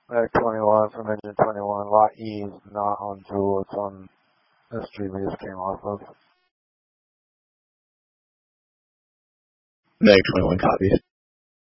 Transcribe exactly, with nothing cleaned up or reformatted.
Mag twenty-one from engine twenty-one. Lot E is not on Joule. It's on the street we just came off of. Mag twenty-one copies.